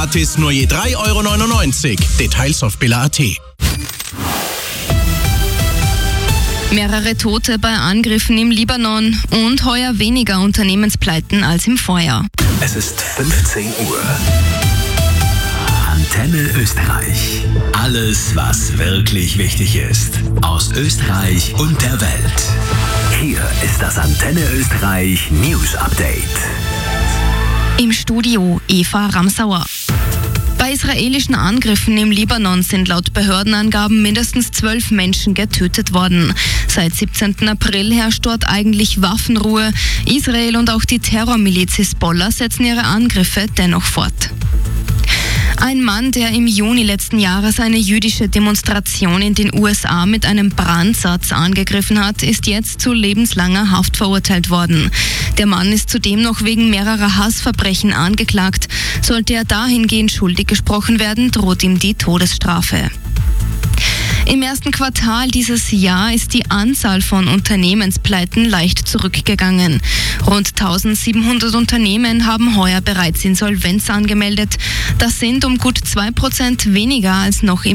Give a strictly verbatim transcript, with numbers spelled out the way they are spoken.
Gratis nur je drei Euro neunundneunzig. Details auf billa punkt at. Mehrere Tote bei Angriffen im Libanon und heuer weniger Unternehmenspleiten als im Vorjahr. Es ist fünfzehn Uhr. Antenne Österreich. Alles, was wirklich wichtig ist. Aus Österreich und der Welt. Hier ist das Antenne Österreich News Update. Im Studio Eva Ramsauer. Bei israelischen Angriffen im Libanon sind laut Behördenangaben mindestens zwölf Menschen getötet worden. Seit siebzehnten April herrscht dort eigentlich Waffenruhe. Israel und auch die Terrormiliz Hisbollah setzen ihre Angriffe dennoch fort. Ein Mann, der im Juni letzten Jahres eine jüdische Demonstration in den U S A mit einem Brandsatz angegriffen hat, ist jetzt zu lebenslanger Haft verurteilt worden. Der Mann ist zudem noch wegen mehrerer Hassverbrechen angeklagt. Sollte er dahingehend schuldig gesprochen werden, droht ihm die Todesstrafe. Im ersten Quartal dieses Jahr ist die Anzahl von Unternehmenspleiten leicht zurückgegangen. Rund eintausendsiebenhundert Unternehmen haben heuer bereits Insolvenz angemeldet. Das sind um gut zwei Prozent weniger als noch im